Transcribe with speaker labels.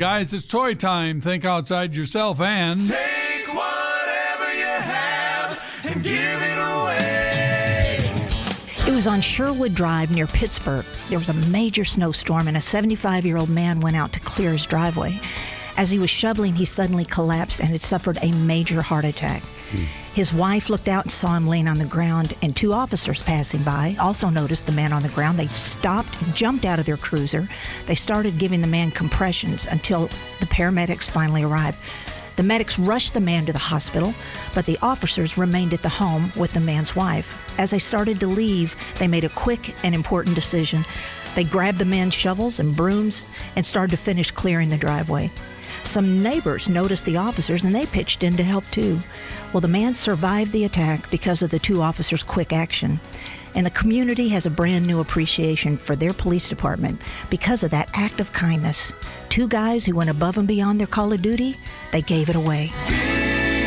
Speaker 1: Guys, it's toy time. Think outside yourself and
Speaker 2: take whatever you have and give it away.
Speaker 3: It was on Sherwood Drive near Pittsburgh. There was a major snowstorm, and a 75-year-old man went out to clear his driveway. As he was shoveling, he suddenly collapsed and had suffered a major heart attack. His wife looked out and saw him laying on the ground, and two officers passing by also noticed the man on the ground. They stopped and jumped out of their cruiser. They started giving the man compressions until the paramedics finally arrived. The medics rushed the man to the hospital, but the officers remained at the home with the man's wife. As they started to leave, they made a quick and important decision. They grabbed the man's shovels and brooms and started to finish clearing the driveway. Some neighbors noticed the officers, and they pitched in to help too. Well, the man survived the attack because of the two officers' quick action. And the community has a brand new appreciation for their police department because of that act of kindness. Two guys who went above and beyond their call of duty, they gave it away.